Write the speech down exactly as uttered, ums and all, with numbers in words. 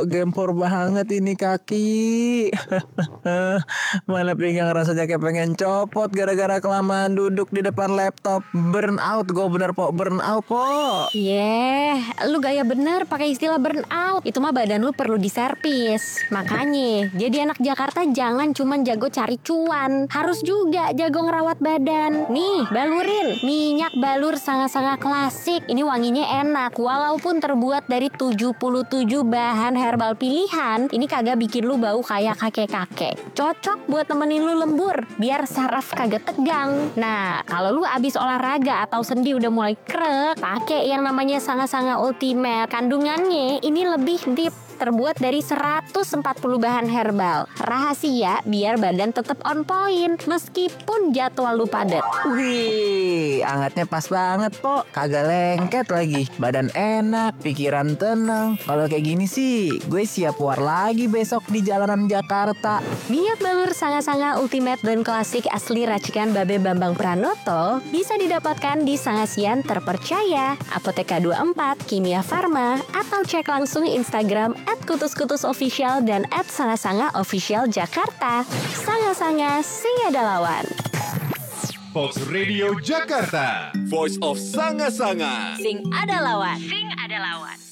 Po, gempor banget ini kaki. Mana pinggang rasanya kayak pengen copot gara-gara kelamaan duduk di depan laptop. Burn out gue bener Po, burn out Po. Yeh, lu gaya bener pakai istilah burn out. Itu mah badan lu perlu diservis. Makanya, jadi anak Jakarta jangan cuman jago cari cuan, harus juga jago ngerawat badan. Nih, balurin minyak balur Sanga-Sanga klasik. Ini wanginya enak, walaupun terbuat dari tujuh puluh tujuh bahan herbal pilihan. Ini kagak bikin lu bau kayak kakek-kakek. Cocok buat temenin lu lembur, biar saraf kagak tegang. Nah, kalau lu abis olahraga atau sendi udah mulai krek, pakai yang namanya Sanga-Sanga Ultimate. Kandungannya ini lebih deep, terbuat dari seratus empat puluh bahan herbal. Rahasia biar badan tetap on point meskipun jadwal lu padat. Wih, angetnya pas banget Po, kagak lengket lagi. Badan enak, pikiran tenang. Kalau kayak gini sih, gue siap war lagi besok di jalanan Jakarta. Minyak balur Sanga-Sanga Ultimate dan Klasik asli racikan Babe Bambang Pranoto bisa didapatkan di Sangasian terpercaya, Apoteka dua puluh empat, Kimia Farma, atau cek langsung Instagram at kutus-kutus official dan at Sanga-Sanga official Jakarta. Sanga-Sanga, sing ada lawan. Fox Radio Jakarta, Voice of Sanga-Sanga. Sing ada lawan. Sing ada lawan.